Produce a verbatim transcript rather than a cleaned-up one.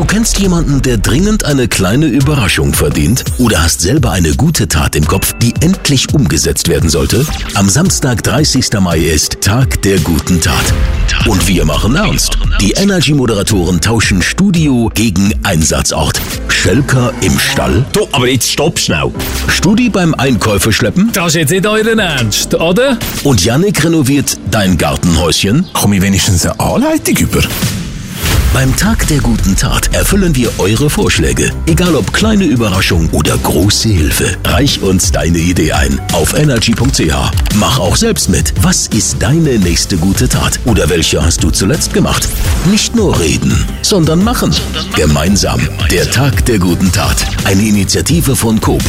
kennst jemanden, der dringend eine kleine Überraschung verdient? Oder hast selber eine gute Tat im Kopf, die endlich umgesetzt werden sollte? Am Samstag, dreißigsten Mai ist Tag der guten Tat. Und wir machen ernst. Die Energy-Moderatoren tauschen Studio gegen Einsatzort. Schelker im Stall. Du, aber jetzt stopp schnell. Studi beim Einkäufe schleppen. Das ist jetzt nicht euren Ernst, oder? Und Jannik renoviert dein Gartenhäuschen. Komm ich wenigstens eine Anleitung über? Beim Tag der guten Tat erfüllen wir eure Vorschläge. Egal ob kleine Überraschung oder große Hilfe. Reich uns deine Idee ein auf energy punkt c h. Mach auch selbst mit. Was ist deine nächste gute Tat? Oder welche hast du zuletzt gemacht? Nicht nur reden, sondern machen. Gemeinsam. Der Tag der guten Tat. Eine Initiative von Coop.